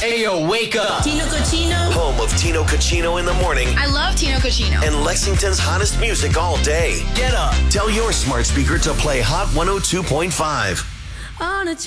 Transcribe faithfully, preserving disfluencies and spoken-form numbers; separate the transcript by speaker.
Speaker 1: Ayo, wake up.
Speaker 2: Tino Cochino.
Speaker 3: Home of Tino Cochino in the morning.
Speaker 4: I love Tino Cochino.
Speaker 3: And Lexington's hottest music all day.
Speaker 1: Get up.
Speaker 3: Tell your smart speaker to play Hot one oh two point five.
Speaker 2: On a